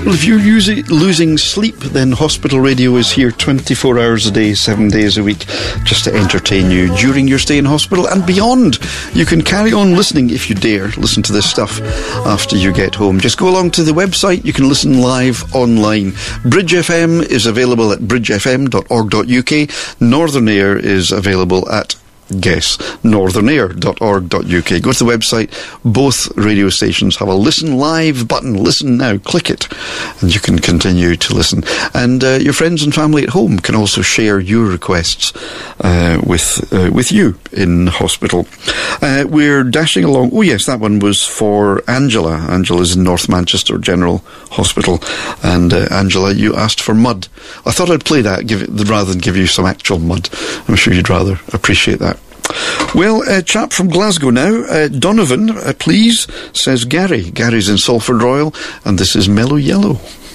Well, if you're losing sleep, then Hospital Radio is here 24 hours a day, 7 days a week, just to entertain you during your stay in hospital and beyond. You can carry on listening if you dare. Listen to this stuff after you get home. Just go along to the website. You can listen live online. Bridge FM is available at bridgefm.org.uk. Northern Air is available at northernair.org.uk. Go to the website. Both radio stations have a listen live button. Listen now. Click it and you can continue to listen. And your friends and family at home can also share your requests with you in hospital. We're dashing along. Oh yes, that one was for Angela. Angela's in North Manchester General Hospital. And Angela, you asked for mud. I thought I'd play that rather than give you some actual mud. I'm sure you'd rather appreciate that. Well, a chap from Glasgow now, Donovan, please, says Gary. Gary's in Salford Royal, and this is Mellow Yellow.